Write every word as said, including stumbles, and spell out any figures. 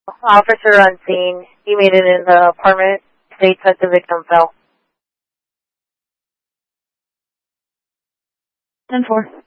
Officer on scene. He made it in the apartment. States that the victim fell. ten four.